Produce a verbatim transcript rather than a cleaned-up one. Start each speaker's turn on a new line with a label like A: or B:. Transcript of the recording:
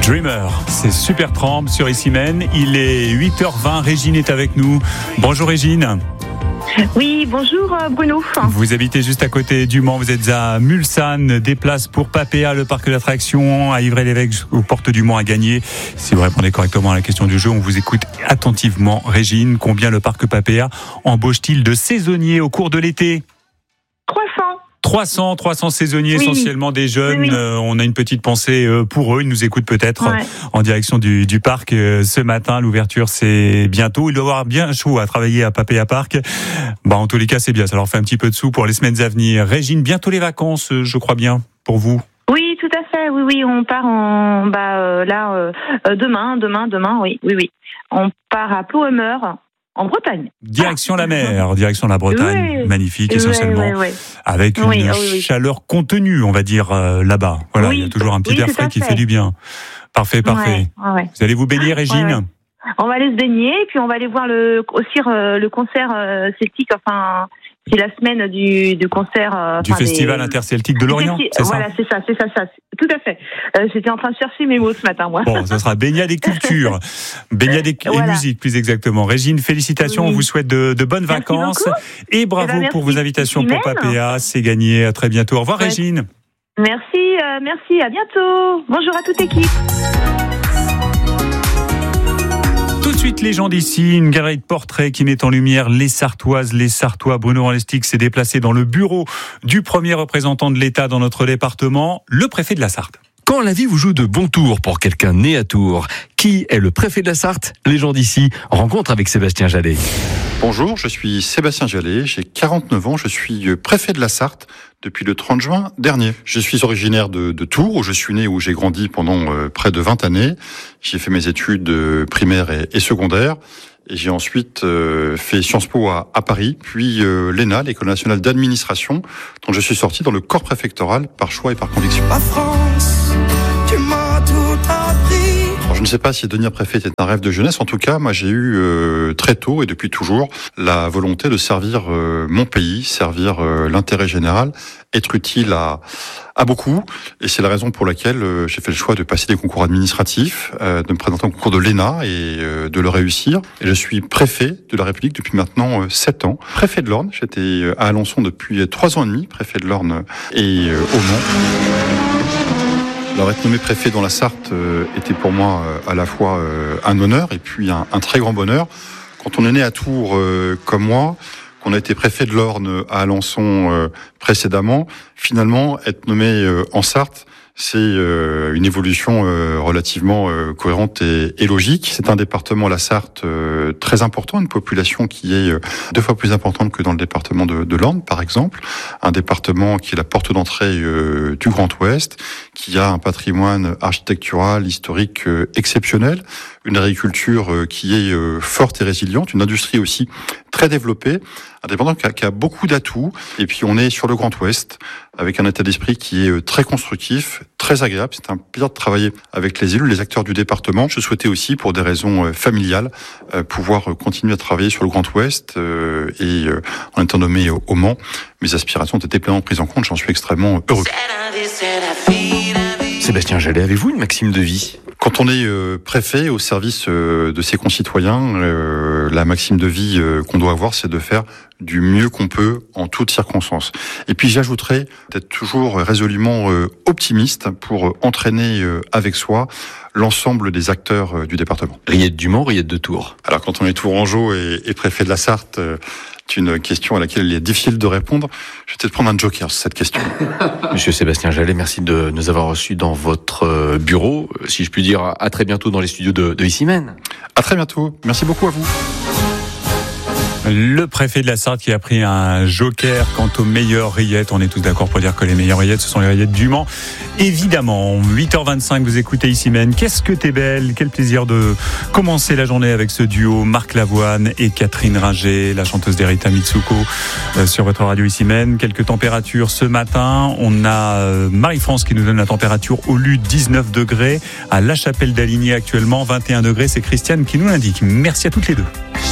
A: Dreamer, c'est Supertramp sur Issy-Mène. Il est huit heures vingt, Régine est avec nous. Bonjour Régine.
B: Oui, bonjour Bruno.
A: Vous habitez juste à côté du Mans, vous êtes à Mulsanne, des places pour Papéa, le parc d'attractions, à Ivry-l'Évêque, aux portes du Mans à gagner. Si vous répondez correctement à la question du jeu, on vous écoute attentivement. Régine, combien le parc Papéa embauche-t-il de saisonniers au cours de l'été ?
B: trois cents.
A: trois cents, trois cents saisonniers, oui. Essentiellement des jeunes.
B: Oui, oui.
A: Euh, on a une petite pensée euh, pour eux. Ils nous écoutent peut-être
B: ouais.
A: en direction du, du parc euh, ce matin. L'ouverture, c'est bientôt. Il doit y avoir bien chaud à travailler à Papéa Park. Bah, en tous les cas, c'est bien. Ça leur fait un petit peu de sous pour les semaines à venir. Régine, bientôt les vacances, je crois bien, pour vous.
B: Oui, tout à fait. Oui, oui, on part en bah euh, là euh, demain, demain, demain. Oui, oui, oui. On part à Ploemeur. En Bretagne.
A: Direction la mer, direction la Bretagne,
B: oui.
A: magnifique essentiellement,
B: oui, oui, oui.
A: avec une
B: oui, oui, oui.
A: chaleur contenue, on va dire, euh, là-bas. Voilà,
B: oui.
A: il y a toujours un petit
B: oui,
A: air frais qui
B: fait.
A: fait du bien. Parfait, parfait.
B: Ouais, ouais.
A: Vous allez vous baigner, Régine ?
B: ouais, ouais. On va aller se baigner, puis on va aller voir le, aussi euh, le concert euh, celtique, enfin... C'est la semaine du, du concert... Euh,
A: du Festival des... interceltique de Lorient,
B: Festi...
A: c'est ça ?
B: Voilà, c'est ça, c'est ça, ça. Tout à fait. Euh, j'étais en train de chercher mes mots ce matin, moi.
A: Bon, ça sera baignade et culture. Baignade et, voilà. et musique, plus exactement. Régine, félicitations, oui. On vous souhaite de, de bonnes
B: merci
A: vacances.
B: Beaucoup.
A: Et bravo eh ben, pour vos invitations pour Papéa. C'est gagné, à très bientôt. Au revoir, ouais. Régine.
B: Merci, euh, merci, à bientôt. Bonjour à toute l'équipe.
A: Tout de suite, les gens d'ici, une galerie de portraits qui met en lumière les Sartoises, les Sartois. Bruno Ranlestic s'est déplacé dans le bureau du premier représentant de l'État dans notre département, le préfet de la Sarthe.
C: Quand la vie vous joue de bons tours pour quelqu'un né à Tours, qui est le préfet de la Sarthe ? Les gens d'ici, rencontre avec Sébastien Jallet.
D: Bonjour, je suis Sébastien Jallet, j'ai quarante-neuf ans, je suis préfet de la Sarthe depuis le trente juin dernier. Je suis originaire de, de Tours, où je suis né, où j'ai grandi pendant euh, près de vingt années. J'ai fait mes études euh, primaires et, et secondaires. Et j'ai ensuite euh, fait Sciences Po à, à Paris, puis euh, l'E N A, l'École nationale d'administration, dont je suis sorti dans le corps préfectoral par choix et par conviction.
E: Ma France, tu m'as tout appris.
D: Alors, je ne sais pas si devenir préfet était un rêve de jeunesse. En tout cas, moi, j'ai eu euh, très tôt et depuis toujours la volonté de servir euh, mon pays, servir euh, l'intérêt général, être utile à à beaucoup. Et c'est la raison pour laquelle euh, j'ai fait le choix de passer des concours administratifs, euh, de me présenter au concours de l'E N A et euh, de le réussir. Et je suis préfet de la République depuis maintenant euh, sept ans. Préfet de l'Orne, j'étais euh, à Alençon depuis trois ans et demi, préfet de l'Orne et euh, au Mans. Alors être nommé préfet dans la Sarthe euh, était pour moi euh, à la fois euh, un honneur et puis un, un très grand bonheur. Quand on est né à Tours euh, comme moi, qu'on a été préfet de l'Orne à Alençon euh, précédemment, finalement être nommé euh, en Sarthe, c'est euh, une évolution euh, relativement euh, cohérente et, et logique. C'est un département, la Sarthe, euh, très important, une population qui est euh, deux fois plus importante que dans le département de, de l'Orne, par exemple. Un département qui est la porte d'entrée euh, du Grand Ouest, qui a un patrimoine architectural, historique euh, exceptionnel, une agriculture euh, qui est euh, forte et résiliente, une industrie aussi très développée, un département qui a, qui a beaucoup d'atouts. Et puis on est sur le Grand Ouest, avec un état d'esprit qui est très constructif, très agréable. C'est un plaisir de travailler avec les élus, les acteurs du département. Je souhaitais aussi, pour des raisons familiales, pouvoir continuer à travailler sur le Grand Ouest. Et en étant nommé au Mans, mes aspirations ont été pleinement prises en compte. J'en suis extrêmement heureux.
C: Sébastien Jallet, avez-vous une maxime de vie ?
D: Quand on est euh, préfet au service euh, de ses concitoyens, euh, la maxime de vie euh, qu'on doit avoir, c'est de faire du mieux qu'on peut en toutes circonstances. Et puis j'ajouterais d'être toujours résolument euh, optimiste pour euh, entraîner euh, avec soi l'ensemble des acteurs euh, du département.
C: Riette du Mans, Riette de Tours.
D: Alors quand on est tourangeau et, et préfet de la Sarthe, euh, c'est une question à laquelle il est difficile de répondre. Je vais peut-être prendre un joker sur cette question.
C: Monsieur Sébastien Jallet, merci de nous avoir reçus dans votre bureau. Si je puis dire, à très bientôt dans les studios de, de Issy-Mène.
D: À très bientôt. Merci beaucoup à vous.
A: Le préfet de la Sarthe qui a pris un joker quant aux meilleures rillettes. On est tous d'accord pour dire que les meilleures rillettes, ce sont les rillettes du Mans. Évidemment, huit heures vingt-cinq, vous écoutez Issy-Mène. Qu'est-ce que t'es belle. Quel plaisir de commencer la journée avec ce duo Marc Lavoine et Catherine Ringer, la chanteuse d'Erita Mitsuko, euh, sur votre radio Issy-Mène. Quelques températures ce matin. On a euh, Marie-France qui nous donne la température au Lu, dix-neuf degrés. À La Chapelle d'Aligné actuellement, vingt et un degrés. C'est Christiane qui nous l'indique. Merci à toutes les deux.